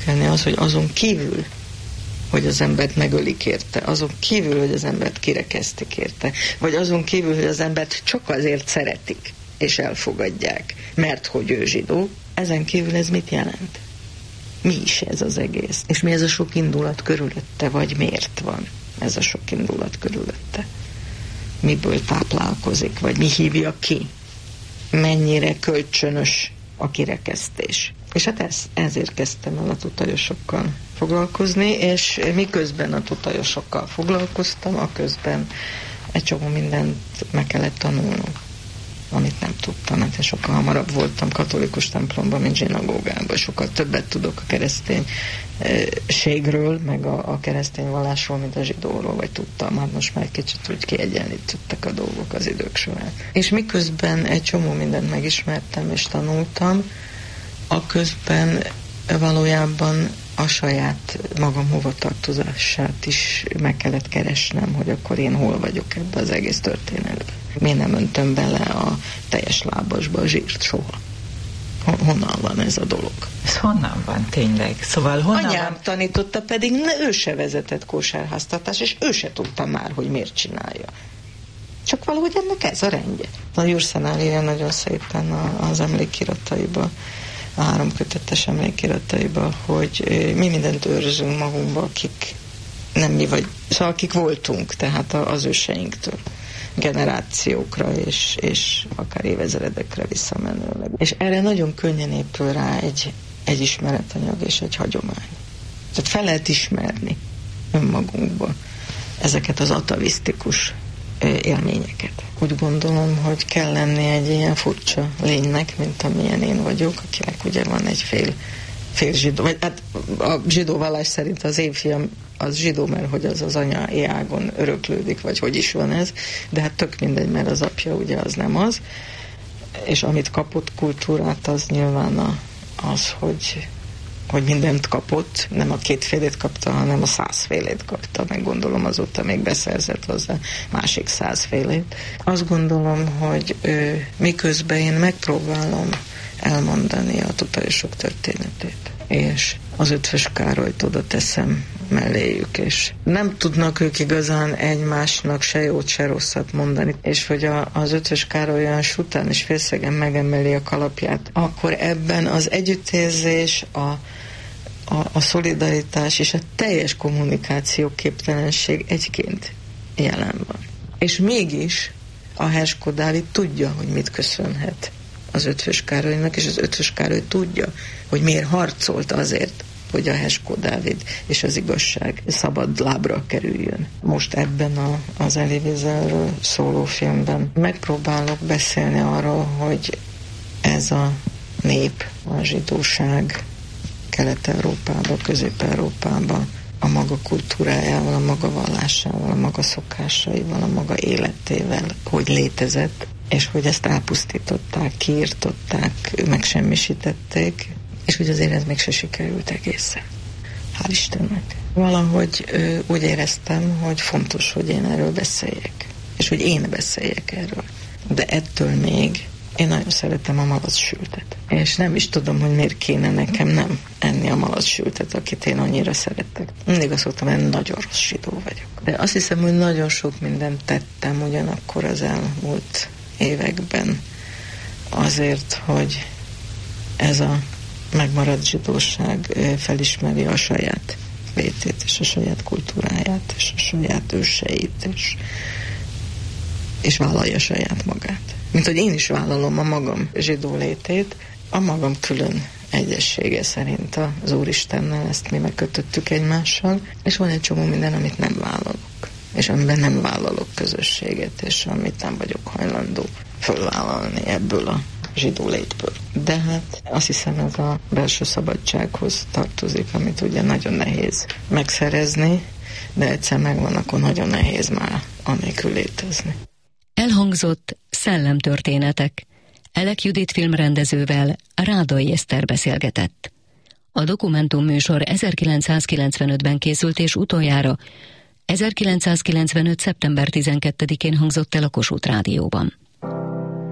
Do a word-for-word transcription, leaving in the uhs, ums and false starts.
értékelni az, hogy azon kívül, hogy az embert megölik érte, azon kívül, hogy az embert kirekesztik érte, vagy azon kívül, hogy az embert csak azért szeretik, és elfogadják, mert hogy ő zsidó, ezen kívül ez mit jelent? Mi is ez az egész? És mi ez a sok indulat körülötte, vagy miért van ez a sok indulat körülötte? Miből táplálkozik, vagy mi hívja ki? Mennyire kölcsönös a kirekesztés? És hát ez, ezért kezdtem el a tutajosokkal foglalkozni, és miközben a tutajosokkal foglalkoztam, aközben egy csomó mindent meg kellett tanulnom, amit nem tudtam, mert sokkal hamarabb voltam katolikus templomban, mint zsinagógában, sokkal többet tudok a kereszténységről, meg a, a keresztény vallásról, mint a zsidóról, vagy tudtam, hát most már egy kicsit úgy kiegyenlítettek a dolgok az idők során. És miközben egy csomó mindent megismertem és tanultam, aközben valójában a saját magam hovatartozását is meg kellett keresnem, hogy akkor én hol vagyok ebbe az egész történetben. Miért nem öntöm bele a teljes lábasba a zsírt soha? Honnan van ez a dolog? Ez honnan van tényleg? Szóval honnan Anyám van? tanította, pedig ne, ő se vezetett kósárháztartást, és ő se tudta már, hogy miért csinálja. Csak valahogy ennek ez a rendje. A Jurszanál írja nagyon szépen az emlékirataiba, a három kötetes emlékirataiba, hogy mi mindent őrzünk magunkba, akik nem mi vagy, szóval akik voltunk, tehát az őseinktől generációkra és, és akár évezredekre visszamenőleg. És erre nagyon könnyen épül rá egy, egy ismeretanyag és egy hagyomány. Tehát fel lehet ismerni önmagunkba ezeket az atavisztikus élményeket. Úgy gondolom, hogy kell lenni egy ilyen furcsa lénynek, mint amilyen én vagyok, akinek ugye van egy fél, fél zsidó, vagy hát a zsidó vallás szerint az én fiam az zsidó, mert hogy az az anyai ágon öröklődik, vagy hogy is van ez, de hát tök mindegy, mert az apja ugye az nem az, és amit kapott kultúrát, az nyilván a, az, hogy hogy mindent kapott, nem a kétfélét kapta, hanem a százfélét kapta, meg gondolom azóta még beszerzett hozzá másik százfélét. Azt gondolom, hogy ö, miközben én megpróbálom elmondani a tutajosok történetét, és az Ötvös Károlyt oda teszem melléjük, és nem tudnak ők igazán egymásnak se jót, se rosszat mondani, és hogy a, az Ötvös Károly olyan sután és félszegen megemeli a kalapját, akkor ebben az együttérzés, a, a, a szolidaritás és a teljes kommunikáció képtelenség egyként jelen van. És mégis a Herskó Dávid tudja, hogy mit köszönhet az Ötvös Károlynak, és az Ötvös Károly tudja, hogy miért harcolt azért, hogy a Herskó Dávid és az igazság szabad lábra kerüljön. Most ebben a, az Elie Wieselről szóló filmben megpróbálok beszélni arról, hogy ez a nép, a zsidóság Kelet-Európában, Közép-Európában a maga kultúrájával, a maga vallásával, a maga szokásaival, a maga életével, hogy létezett, és hogy ezt elpusztították, kiirtották, megsemmisítették, és hogy azért ez még se sikerült egészen. Hál' Istennek. Valahogy ö, úgy éreztem, hogy fontos, hogy én erről beszéljek, és hogy én beszéljek erről. De ettől még én nagyon szeretem a malacssültet. És nem is tudom, hogy miért kéne nekem nem enni a malacssültet, akit én annyira szeretek. Mindig azt mondtam, hogy nagyon rossz zsidó vagyok. De azt hiszem, hogy nagyon sok mindent tettem ugyanakkor az elmúlt években azért, hogy ez a megmaradt zsidóság felismeri a saját létét, és a saját kultúráját, és a saját őseit, és, és vállalja saját magát. Mint hogy én is vállalom a magam zsidó létét, a magam külön egyessége szerint az Úristennel, ezt mi megkötöttük egymással, és van egy csomó minden, amit nem vállalok, és amiben nem vállalok közösséget, és amit nem vagyok hajlandó fölvállalni ebből a zsidó létből. De hát azt hiszem, ez a belső szabadsághoz tartozik, amit ugye nagyon nehéz megszerezni, de egyszer megvan, akkor nagyon nehéz már anélkül létezni. Elhangzott Szellemtörténetek. Elek Judit filmrendezővel Rádai Eszter beszélgetett. A dokumentumműsor ezerkilencszázkilencvenötben készült, és utoljára ezerkilencszázkilencvenöt. szeptember tizenkettedikén hangzott el a Kossuth Rádióban.